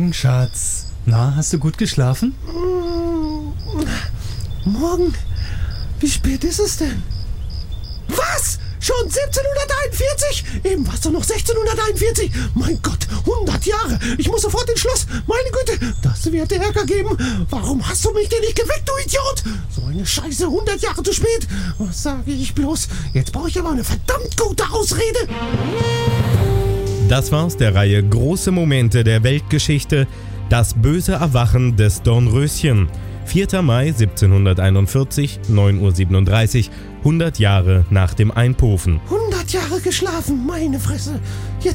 Morgen, Schatz. Na, hast du gut geschlafen? Morgen? Wie spät ist es denn? Was? Schon 1741? Eben war es doch noch 1641. Mein Gott, 100 Jahre. Ich muss sofort ins Schloss. Meine Güte, das wird Ärger geben. Warum hast du mich denn nicht geweckt, du Idiot? So eine Scheiße, 100 Jahre zu spät. Was sage ich bloß? Jetzt brauche ich aber eine verdammt gute Ausrede. Das war's der Reihe Große Momente der Weltgeschichte. Das böse Erwachen des Dornröschen. 4. Mai 1741, 9:37 Uhr, 100 Jahre nach dem Einpofen. 100 Jahre geschlafen, meine Fresse. Jetzt